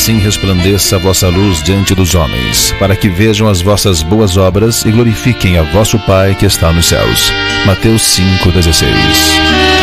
assim resplandeça a vossa luz diante dos homens, para que vejam as vossas boas obras e glorifiquem a vosso Pai que está nos céus. Mateus 5,16.